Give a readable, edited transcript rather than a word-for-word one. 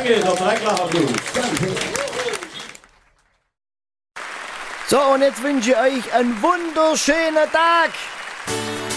Danke, der Dreiklacher Blues. So, und jetzt wünsche ich euch einen wunderschönen Tag.